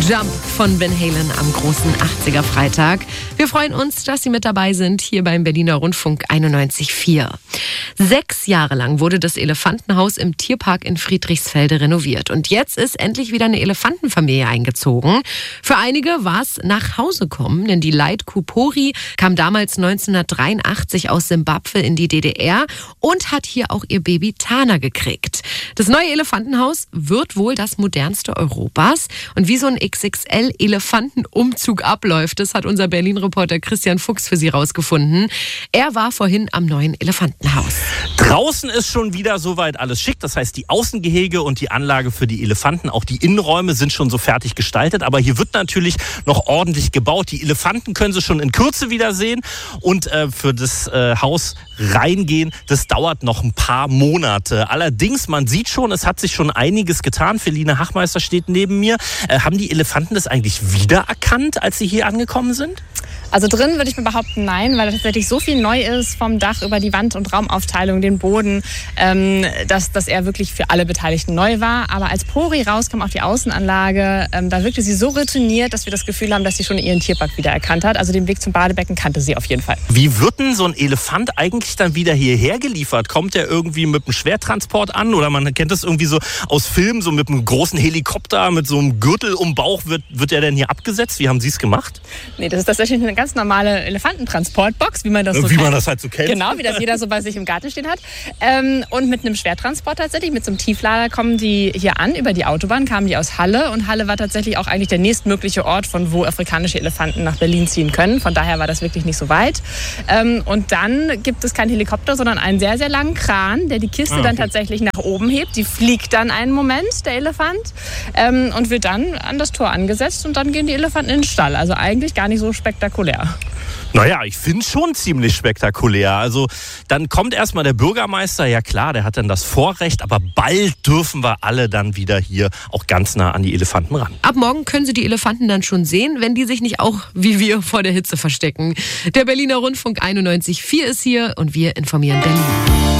Jump von Van Halen am großen 80er Freitag. Wir freuen uns, dass Sie mit dabei sind, hier beim Berliner Rundfunk 91.4. 6 Jahre lang wurde das Elefantenhaus im Tierpark in Friedrichsfelde renoviert. Und jetzt ist endlich wieder eine Elefantenfamilie eingezogen. Für einige war es nach Hause kommen, denn die Leitkuh Pori kam damals 1983 aus Simbabwe in die DDR und hat hier auch ihr Baby Tana gekriegt. Das neue Elefantenhaus wird wohl das modernste Europas. Und wie so ein XXL-Elefantenumzug abläuft, das hat unser Berlin-Reporter Christian Fuchs für Sie rausgefunden. Er war vorhin am neuen Elefantenhaus. Draußen ist schon wieder soweit alles schick. Das heißt, die Außengehege und die Anlage für die Elefanten, auch die Innenräume sind schon so fertig gestaltet. Aber hier wird natürlich noch ordentlich gebaut. Die Elefanten können Sie schon in Kürze wiedersehen. Und für das Haus reingehen, das dauert noch ein paar Monate. Allerdings, man sieht schon, es hat sich schon einiges getan. Feline Hachmeister steht neben mir. Haben die Elefanten das eigentlich wiedererkannt, als sie hier angekommen sind? Also drin würde ich mir behaupten, nein, weil tatsächlich so viel neu ist, vom Dach über die Wand- und Raumaufteilung, den Boden, dass er wirklich für alle Beteiligten neu war. Aber als Pori rauskam auf die Außenanlage, da wirkte sie so routiniert, dass wir das Gefühl haben, dass sie schon ihren Tierpark wiedererkannt hat. Also den Weg zum Badebecken kannte sie auf jeden Fall. Wie wird denn so ein Elefant eigentlich dann wieder hierher geliefert? Kommt der irgendwie mit einem Schwertransport an? Oder man kennt das irgendwie so aus Filmen, so mit einem großen Helikopter, mit so einem Gürtel um Bauch. Wird der denn hier abgesetzt? Wie haben Sie es gemacht? Nee, das ist tatsächlich eine ganz normale Elefantentransportbox, wie man das so kennt. Wie man das halt so kennt. Genau, wie das jeder so bei sich im Garten stehen hat. Und mit einem Schwertransport tatsächlich, mit so einem Tieflader kommen die hier an, über die Autobahn, kamen die aus Halle. Und Halle war tatsächlich auch eigentlich der nächstmögliche Ort, von wo afrikanische Elefanten nach Berlin ziehen können. Von daher war das wirklich nicht so weit. Und dann gibt es keinen Helikopter, sondern einen sehr, sehr langen Kran, der die Kiste dann tatsächlich nach oben hebt. Die fliegt dann einen Moment, der Elefant, und wird dann an das Tor angesetzt und dann gehen die Elefanten in den Stall. Also eigentlich gar nicht so spektakulär. Naja, ich finde es schon ziemlich spektakulär. Also dann kommt erstmal der Bürgermeister, ja klar, der hat dann das Vorrecht, aber bald dürfen wir alle dann wieder hier auch ganz nah an die Elefanten ran. Ab morgen können Sie die Elefanten dann schon sehen, wenn die sich nicht auch wie wir vor der Hitze verstecken. Der Berliner Rundfunk 91.4 ist hier und wir informieren Berlin.